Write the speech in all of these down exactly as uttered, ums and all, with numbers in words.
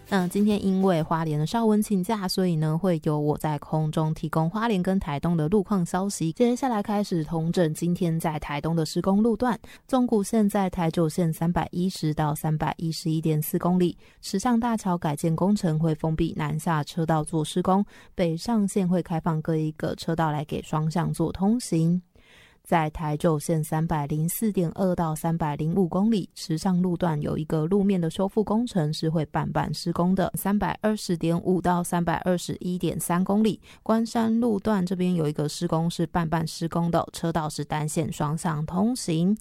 那今天因为花莲的邵文请假，所以呢会由我在空中提供花莲跟台东的路况消息。接下来开始统整今天在台东的施工路段。纵谷线在台九线三百一十到三百一十一点四公里，池上大桥改建工程会封闭南下车道做施工，北上线会开放各一个车道来给双向做通行。在台九线三百零四点二到三百零五公里，池上路段有一个路面的修复工程是会半半施工的。三百二十点五到三百二十一点三公里，关山路段这边有一个施工是半半施工的，车道是单线双向通行。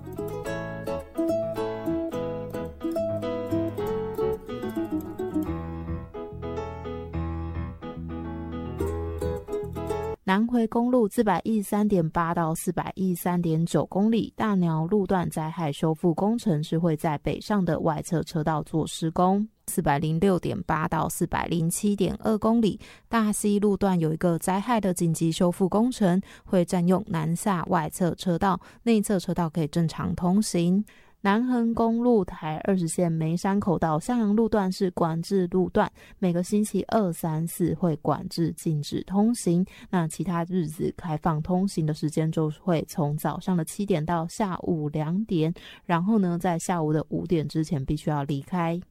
南回公路四百一十三点八到四百一十三点九公里，大鸟路段灾害修复工程是会在北上的外侧车道做施工。四百零六点八到四百零七点二公里，大溪路段有一个灾害的紧急修复工程，会占用南下外侧车道，内侧车道可以正常通行。南横公路台二十线梅山口到向阳路段是管制路段，每个星期二、三、四会管制禁止通行，那其他日子开放通行的时间就会从早上的七点到下午两点，然后呢在下午的五点之前必须要离开。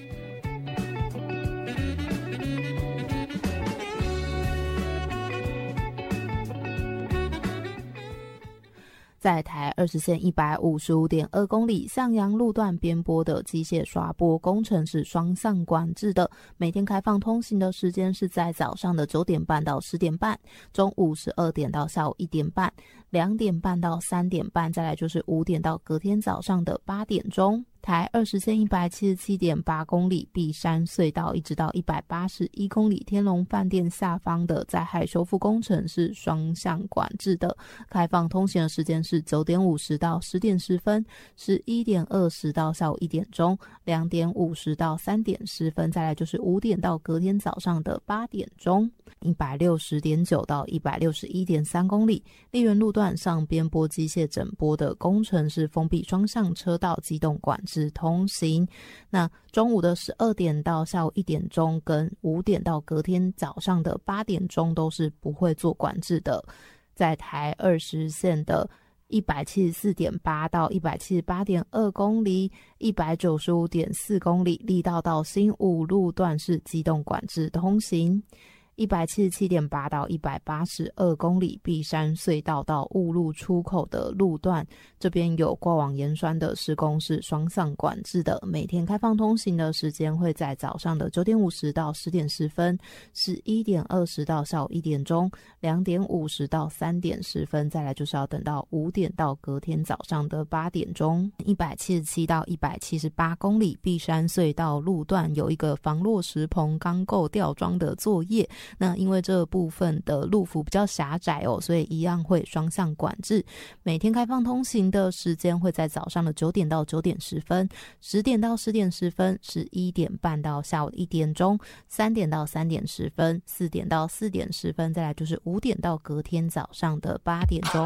在台二十线一百五十五点二公里，向阳路段边坡的机械刷坡工程是双向管制的，每天开放通行的时间是在早上的九点半到十点半，中午十二点到下午一点半，两点半到三点半，再来就是五点到隔天早上的八点钟。台二十线一百七十七点八公里，碧山隧道一直到一百八十一公里，天龙饭店下方的灾害修复工程是双向管制的，开放通行的时间是九点五十到十点十分，十一点二十到下午一点钟，两点五十到三点十分，再来就是五点到隔天早上的八点钟。一百六十点九到一百六十一点三公里，丽园路段上边坡机械整坡的工程是封闭双向车道，机动管制通行。那中午的十二点到下午一点钟跟五点到隔天早上的八点钟都是不会做管制的。在台二十线的一百七十四点八到一百七十八点二公里，一百九十五点四公里，力道到新武路段是机动管制通行。一百七十七点八到一百八十二公里，碧山隧道到雾路出口的路段，这边有过往盐酸的施工是双向管制的，每天开放通行的时间会在早上的九点五十到十点十分，十一点二十到下午一点钟，两点五十到三点十分，再来就是要等到五点到隔天早上的八点钟。一百七十七到一百七十八公里，碧山隧道路段有一个防落石棚钢构吊装的作业，那因为这部分的路幅比较狭窄哦，所以一样会双向管制。每天开放通行的时间会在早上的九点到九点十分，十点到十点十分，十一点半到下午一点钟，三点到三点十分，四点到四点十分，再来就是五点到隔天早上的八点钟。